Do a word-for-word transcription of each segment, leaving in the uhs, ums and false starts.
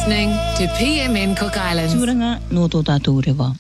listening to P M N Cook Islands. Turanga no to tātou rewa.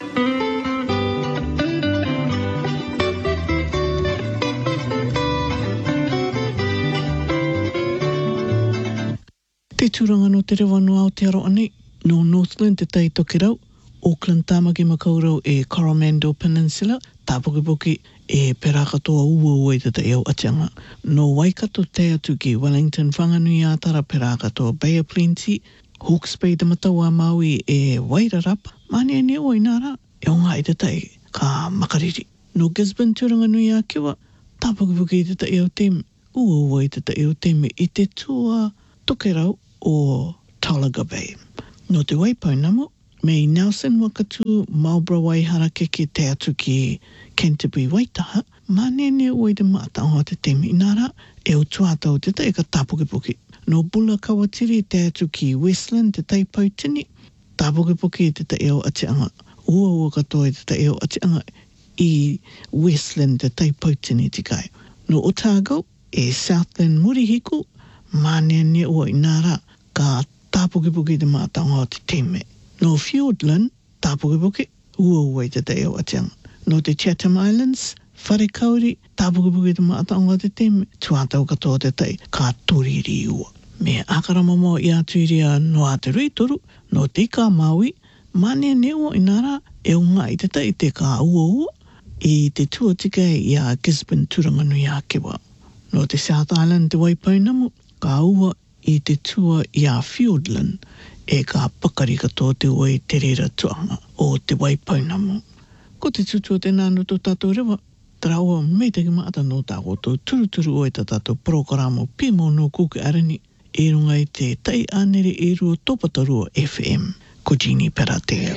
Te turanga no te rewa no Aotearoa no Northland te tai toki rau, Auckland Tāmaki Makaurau e Coromandel Peninsula, tāpokipoki e pera katoa ua ua i te te eo atianga. No Waikato te atu ki Wellington Whanganui Atara pera katoa Bay of Plenty, Hawke's Bay te mataua Maui e Wairarapa, mane ne o inara e onga i te tai ka makariri. No Gisborne turanga nui a kiwa, tāpokipoki i te te eo teme, ua ua i te te eo teme i te tua tokerau o Talaga Bay. No te Waipaunamo, me Nelson Wakatu Marlborough Waihara keke te atu ki Canterbury Waitaha, mane ne oi te mātaonga te temi inara e o tuatau te te ka tāpokipoki. No Bula Kawatiri te atu ki Westland te taipautini, tāpokipoki te te eo atianga. Ua ua katoa te te eo atianga i Westland te taipautini tikai. No Otago e Southland Murihiku, mane ne oi inara ka tāpokipoki te mātaonga te teme. No Fiordland, tāpokipoki, ua ua i te te eo atianga. No te Chatham Islands, Wharekauri, tāpokipoki te mātaonga te teme, tuatau katoa te tei, ka toriri ua. Me akaramamo i atuiria no Aotearoa toru, no te ka Maui, mane neo inara e unga i te tei te ka ua ua, i te tuatika i a Gisborne turanganui a Kewa. No te South Island te Waipaunamo, ka ua i te tua i a Fiordland, e ka pakari katoa te oi te rera tuanga o te Waipaunamo. Ko te tutua te nānu tō tātou rewa, traua me te ki maata no tā koto turuturu oi tā tātou programo Pimo no Kuku Arani, e runga i te tai anere e rua tōpatarua F M, ko Jeannie Peratea.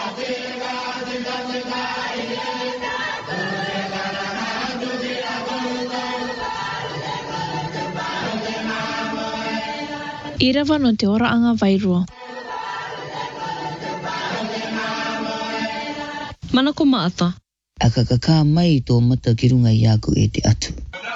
I rewa no te oraanga Wairua. Mana ko maata. A kakaka mai tō mata ki runga i aku e te atu.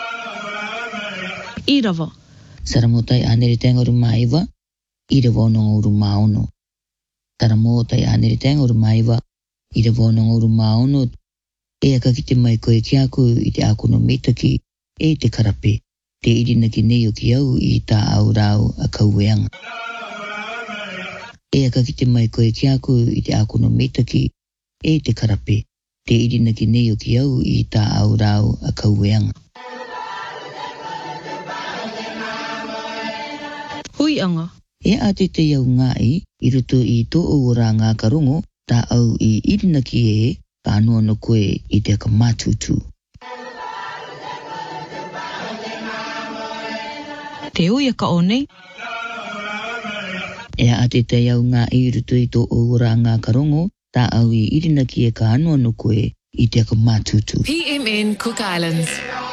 I rewa. Saramotai anere tengoru maiwa, i rewa ono nguru maono. Saramotai anere tengoru maiwa, i rewa ono nguru maono. E a kakite mai koe ki aku i te aku no metaki, e te karape. Te irina ki nei o ki au i tā au rau a kaueanga. E a kakite mai koe ki aku i te aku no metaki, e te karape. Te irina ki nei o ki au i tā au rau a kaueanga. Hui anga. E a te te iau ngai, i ruto i tō ora ngā karongo, tā au i irina ki e, ka anua no koe i te aka mātutu. Te ui ka onei. E a te te iau ngā i ruto i tō ora ngā karongo, tā au i irina ki e ka anua no koe i te aka mātutu. P M N Cook Islands.